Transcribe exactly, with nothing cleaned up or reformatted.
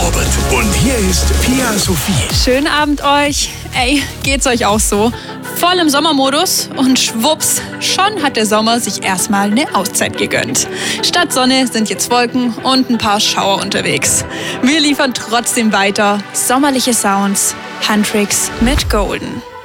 Robert. Und hier ist Pia Sophie. Schönen Abend euch. Ey, geht's euch auch so? Voll im Sommermodus und schwupps, schon hat der Sommer sich erstmal eine Auszeit gegönnt. Statt Sonne sind jetzt Wolken und ein paar Schauer unterwegs. Wir liefern trotzdem weiter sommerliche Sounds, Handtricks mit Golden.